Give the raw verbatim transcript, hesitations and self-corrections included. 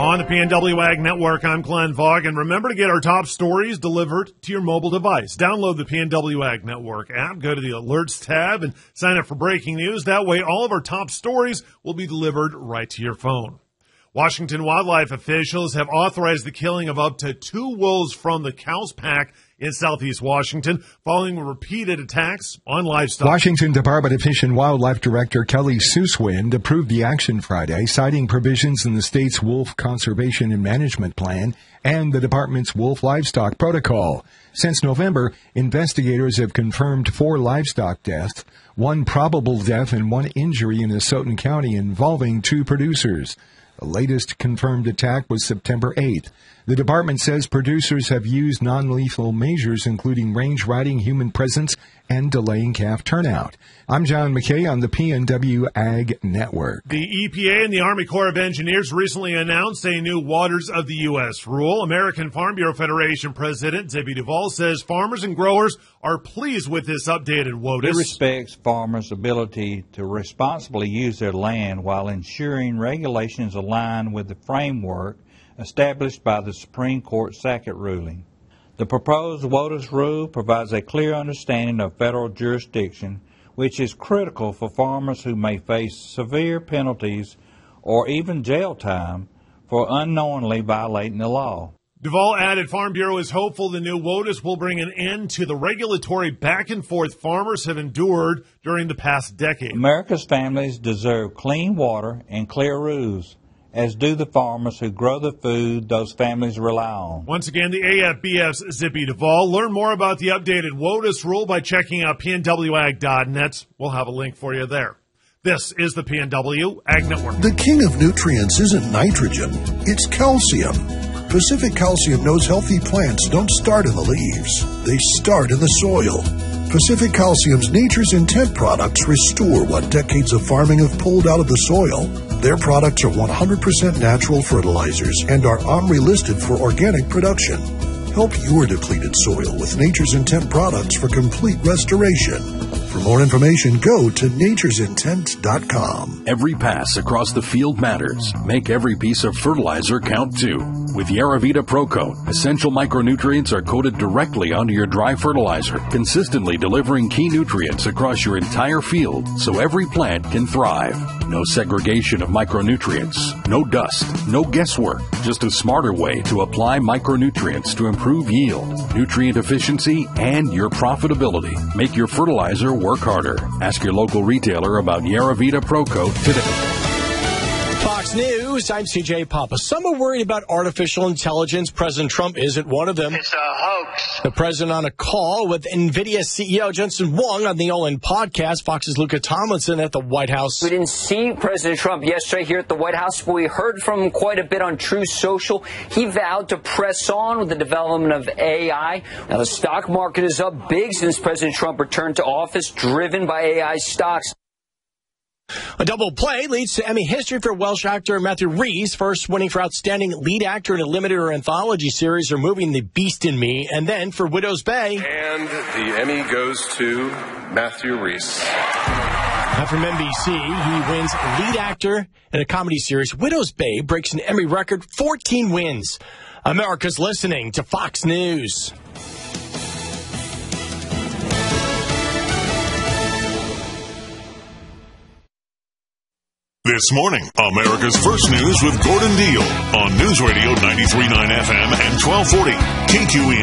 On the P N W Ag Network, I'm Glenn Vaughn, and remember to get our top stories delivered to your mobile device. Download the P N W Ag Network app, go to the Alerts tab, and sign up for breaking news. That way, all of our top stories will be delivered right to your phone. Washington wildlife officials have authorized the killing of up to two wolves from the Cows Pack in southeast Washington following repeated attacks on livestock. Washington Department of Fish and Wildlife Director Kelly Suswind approved the action Friday, citing provisions in the state's Wolf Conservation and Management Plan and the department's wolf livestock protocol. Since November, investigators have confirmed four livestock deaths, one probable death and one injury in Asotin County involving two producers. The latest confirmed attack was September eighth. The department says producers have used non-lethal measures, including range riding, human presence, and delaying calf turnout. I'm John McKay on the P N W Ag Network. The E P A and the Army Corps of Engineers recently announced a new Waters of the U S rule. American Farm Bureau Federation President Zippy Duvall says farmers and growers are pleased with this updated WOTUS. It respects farmers' ability to responsibly use their land while ensuring regulations align with the framework established by the Supreme Court Sackett ruling. The proposed WOTUS rule provides a clear understanding of federal jurisdiction, which is critical for farmers who may face severe penalties or even jail time for unknowingly violating the law. Duvall added Farm Bureau is hopeful the new WOTUS will bring an end to the regulatory back and forth farmers have endured during the past decade. America's families deserve clean water and clear rules, as do the farmers who grow the food those families rely on. Once again, the A F B F's Zippy Duvall. Learn more about the updated WOTUS rule by checking out P N W ag dot net. We'll have a link for you there. This is the P N W Ag Network. The king of nutrients isn't nitrogen, it's calcium. Pacific Calcium knows healthy plants don't start in the leaves, they start in the soil. Pacific Calcium's Nature's Intent products restore what decades of farming have pulled out of the soil. Their products are one hundred percent natural fertilizers and are OMRI listed for organic production. Help your depleted soil with Nature's Intent products for complete restoration. For more information, go to natures intent dot com. Every pass across the field matters. Make every piece of fertilizer count too. With Yaravita Pro Coat, essential micronutrients are coated directly onto your dry fertilizer, consistently delivering key nutrients across your entire field so every plant can thrive. No segregation of micronutrients, no dust, no guesswork, just a smarter way to apply micronutrients to improve yield, nutrient efficiency, and your profitability. Make your fertilizer work harder. Ask your local retailer about Yaravita Pro Coat today. Fox News, I'm C J Papa. Some are worried about artificial intelligence. President Trump isn't one of them. It's a hoax. The president on a call with NVIDIA C E O Jensen Huang on the All-In podcast. Fox's Luca Tomlinson at the White House. We didn't see President Trump yesterday here at the White House, but we heard from him quite a bit on Truth Social. He vowed to press on with the development of A I. Now, the stock market is up big since President Trump returned to office, driven by A I stocks. A double play leads to Emmy history for Welsh actor Matthew Rhys, first winning for Outstanding Lead Actor in a Limited or Anthology Series or movie The Beast in Me, and then for Widow's Bay. And the Emmy goes to Matthew Rhys. Now from N B C, he wins Lead Actor in a Comedy Series. Widow's Bay breaks an Emmy record, fourteen wins. America's listening to Fox News. This morning, America's First News with Gordon Deal on News Radio ninety-three point nine F M and twelve forty K Q E.